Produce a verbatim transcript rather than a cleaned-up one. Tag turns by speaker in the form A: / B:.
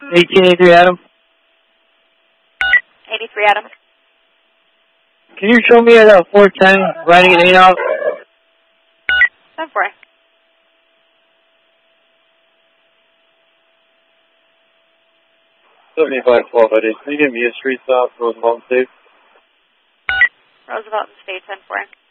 A: eighteen eighty-three, Adam.
B: eighty-three, Adam.
A: Can you show me at uh, four ten, riding an eight out?
B: ten four.
C: seventy-five twelve, Eddie. Can you give me a street stop, Roosevelt and State?
B: Roosevelt and State, ten four.